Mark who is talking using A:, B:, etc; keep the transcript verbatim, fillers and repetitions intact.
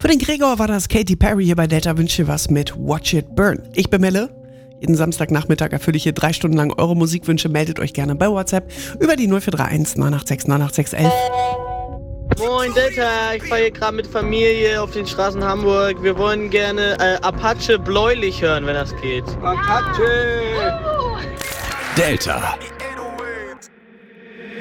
A: Für den Gregor war das Katy Perry hier bei Delta Wünsche was mit Watch It Burn. Ich bin Melle. Jeden Samstagnachmittag erfülle ich hier drei Stunden lang eure Musikwünsche. Meldet euch gerne bei WhatsApp über die null vier drei eins neun acht sechs neun acht sechs eins.
B: Moin Delta, ich fahre hier gerade mit Familie auf den Straßen Hamburg. Wir wollen gerne äh, Apache bläulich hören, wenn das geht.
C: Apache!
D: Delta.